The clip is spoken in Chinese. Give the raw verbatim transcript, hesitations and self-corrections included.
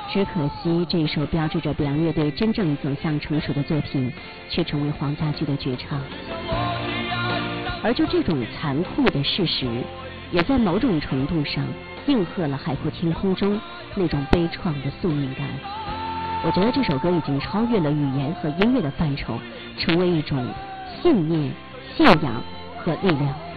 只可惜这首标志着表扬乐队真正走向成熟的作品，却成为黄家驹的绝唱。而就这种残酷的事实，也在某种程度上应和了《海阔天空》中那种悲怆的宿命感。我觉得这首歌已经超越了语言和音乐的范畴，成为一种信念、信仰和力量。